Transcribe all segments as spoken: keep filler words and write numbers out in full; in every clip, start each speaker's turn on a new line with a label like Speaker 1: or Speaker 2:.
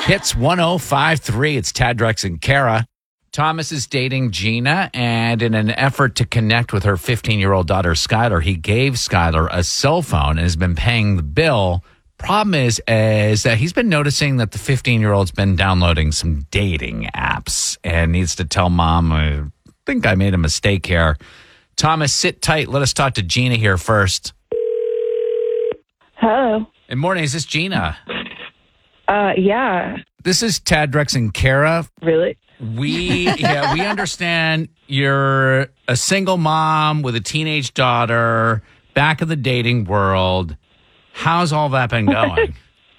Speaker 1: Hits one oh five point three. It's Tad, Drex, and Kara. Thomas is dating Gina, and in an effort to connect with her fifteen-year-old daughter, Skylar, he gave Skylar a cell phone and has been paying the bill. Problem is, is that he's been noticing that the fifteen-year-old's been downloading some dating apps and needs to tell mom, I think I made a mistake here. Thomas, sit tight. Let us talk to Gina here first.
Speaker 2: Hello.
Speaker 1: Good morning. Is this Gina?
Speaker 2: Uh, yeah.
Speaker 1: This is Tad, Drex, and Kara.
Speaker 2: Really?
Speaker 1: We yeah, we understand you're a single mom with a teenage daughter, back in the dating world. How's all that been going?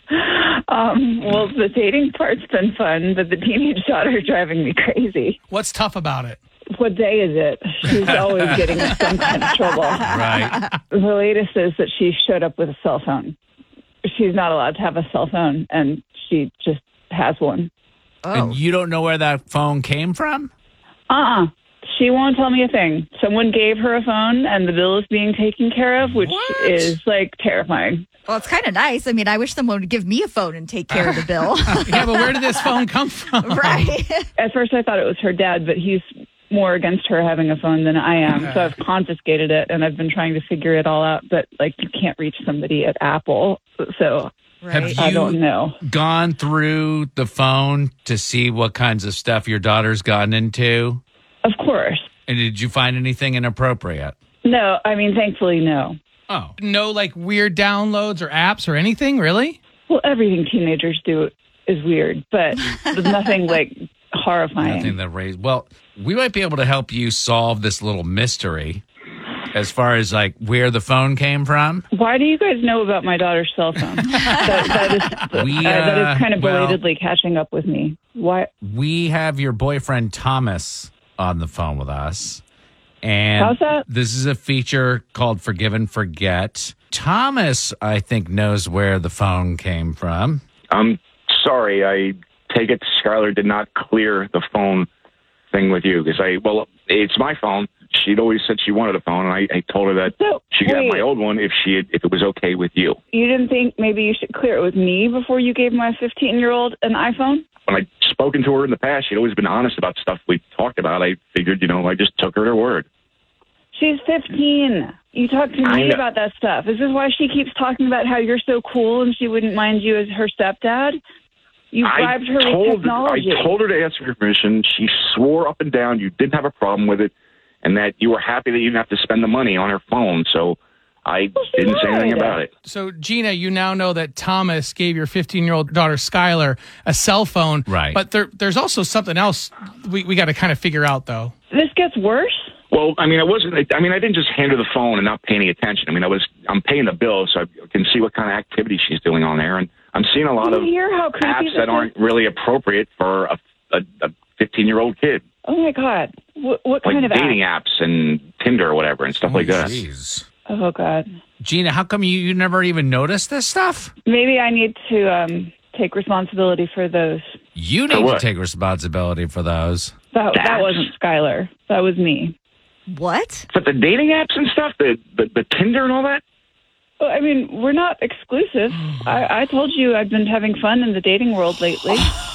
Speaker 2: um, well, the dating part's been fun, but the teenage daughter is driving me crazy.
Speaker 3: What's tough about it?
Speaker 2: What day is it? She's always getting in some kind of trouble.
Speaker 1: Right.
Speaker 2: The latest is that she showed up with a cell phone. She's not allowed to have a cell phone, and she just has one.
Speaker 1: Oh. And you don't know where that phone came from?
Speaker 2: Uh-uh. She won't tell me a thing. Someone gave her a phone, and the bill is being taken care of, which
Speaker 1: what?
Speaker 2: is, like, terrifying.
Speaker 4: Well, it's kind of nice. I mean, I wish someone would give me a phone and take care of the bill.
Speaker 3: Yeah, but where did this phone come from?
Speaker 4: Right.
Speaker 2: At first, I thought it was her dad, but he's more against her having a phone than I am.
Speaker 3: Okay.
Speaker 2: So I've confiscated it, and I've been trying to figure it all out. But, like, you can't reach somebody at Apple, so
Speaker 4: Right.
Speaker 1: Have you
Speaker 2: I don't know.
Speaker 1: gone through the phone to see what kinds of stuff your daughter's gotten into?
Speaker 2: Of course.
Speaker 1: And did you find anything inappropriate?
Speaker 2: No, I mean, thankfully, no.
Speaker 1: Oh.
Speaker 3: No, like, weird downloads or apps or anything, really?
Speaker 2: Well, everything teenagers do is weird, but there's nothing, like, horrifying.
Speaker 1: Nothing that raised. Well, we might be able to help you solve this little mystery as far as, like, where the phone came from.
Speaker 2: Why do you guys know about my daughter's cell phone? that, that, is,
Speaker 1: We,
Speaker 2: uh, that
Speaker 1: uh,
Speaker 2: is kind of
Speaker 1: well-
Speaker 2: belatedly catching up with me. Why?
Speaker 1: We have your boyfriend Thomas on the phone with us. And
Speaker 2: How's that?
Speaker 1: This is a feature called Forgive and Forget. Thomas, I think, knows where the phone came from.
Speaker 5: I'm sorry. I take it Skylar did not clear the phone thing with you because I, well, it's my phone. She'd always said she wanted a phone, and I, I told her that
Speaker 2: So,
Speaker 5: she could have
Speaker 2: wait.
Speaker 5: my old one if she had, if it was okay with you.
Speaker 2: You didn't think maybe you should clear it with me before you gave my fifteen-year-old an iPhone?
Speaker 5: When I'd spoken to her in the past, she'd always been honest about stuff we talked about. I figured, you know, I just took her at her word.
Speaker 2: She's fifteen. You talk to
Speaker 5: I
Speaker 2: me
Speaker 5: know.
Speaker 2: about that stuff. Is this why she keeps talking about how you're so cool and she wouldn't mind you as her stepdad? You bribed her
Speaker 5: told,
Speaker 2: with technology.
Speaker 5: I told her to ask for your permission. She swore up and down you didn't have a problem with it and that you were happy that you didn't have to spend the money on her phone. So I
Speaker 2: Well, she
Speaker 5: didn't say anything
Speaker 2: lied.
Speaker 5: about it.
Speaker 3: So, Gina, you now know that Thomas gave your fifteen-year-old daughter, Skylar, a cell phone.
Speaker 1: Right.
Speaker 3: But there, there's also something else we, we got to kind of figure out, though.
Speaker 2: This gets worse?
Speaker 5: Well, I mean, it wasn't. I mean, I didn't just hand her the phone and not pay any attention. I mean, I was. I'm paying the bill, so I can see what kind of activity she's doing on there, and I'm seeing a lot
Speaker 2: Do
Speaker 5: of
Speaker 2: you hear how creepy
Speaker 5: apps
Speaker 2: this
Speaker 5: that
Speaker 2: is?
Speaker 5: aren't really appropriate for a a fifteen-year-old kid,
Speaker 2: Oh, my God. What, what
Speaker 5: like
Speaker 2: kind of
Speaker 5: dating
Speaker 2: app?
Speaker 5: apps and Tinder or whatever and stuff like that.
Speaker 1: Jeez.
Speaker 2: Oh, God.
Speaker 1: Gina, how come you, you never even noticed this stuff?
Speaker 2: Maybe I need to um, take responsibility for those.
Speaker 1: You
Speaker 5: For
Speaker 1: need to
Speaker 5: what?
Speaker 1: take responsibility for those.
Speaker 2: That, that
Speaker 5: That's-
Speaker 2: wasn't Skylar. That was me.
Speaker 4: What?
Speaker 5: But the dating apps and stuff, the the, the Tinder and all that.
Speaker 2: Well, I mean, we're not exclusive. I, I told you I've been having fun in the dating world lately.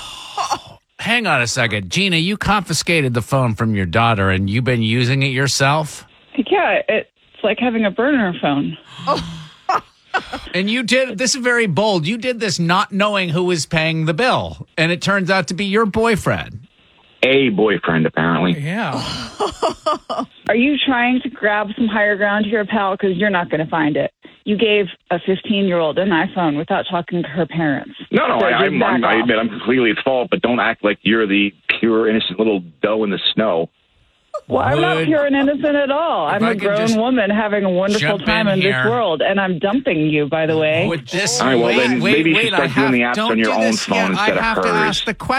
Speaker 1: Hang on a second. Gina, you confiscated the phone from your daughter and you've been using it yourself?
Speaker 2: Yeah, it's like having a burner phone.
Speaker 1: And you did, this is very bold. You did this not knowing who was paying the bill. And it turns out to be your boyfriend.
Speaker 5: A boyfriend, apparently.
Speaker 3: Yeah.
Speaker 2: Are you trying to grab some higher ground here, pal? Because you're not going to find it. You gave a fifteen-year-old an iPhone without talking to her parents.
Speaker 5: No, no,
Speaker 2: So
Speaker 5: I,
Speaker 2: just
Speaker 5: I'm,
Speaker 2: back
Speaker 5: I'm, I
Speaker 2: off.
Speaker 5: admit I'm completely at fault, but don't act like you're the pure, innocent little doe in the snow.
Speaker 2: Well, I'm not
Speaker 1: Would-
Speaker 2: pure and innocent at all. I'm
Speaker 1: I
Speaker 2: a
Speaker 1: could
Speaker 2: grown
Speaker 1: just
Speaker 2: woman having a wonderful
Speaker 1: jump
Speaker 2: time
Speaker 1: in
Speaker 2: in
Speaker 1: here.
Speaker 2: this world, and I'm dumping you, by the way.
Speaker 1: With this,
Speaker 5: All right, well,
Speaker 1: wait,
Speaker 5: then
Speaker 1: wait,
Speaker 5: maybe you
Speaker 1: wait,
Speaker 5: should start
Speaker 1: I
Speaker 5: doing
Speaker 1: have-
Speaker 5: the apps
Speaker 1: don't
Speaker 5: on your
Speaker 1: do
Speaker 5: own
Speaker 1: this
Speaker 5: phone
Speaker 1: yet.
Speaker 5: instead
Speaker 1: I
Speaker 5: of
Speaker 1: have to
Speaker 5: hers.
Speaker 1: ask the question.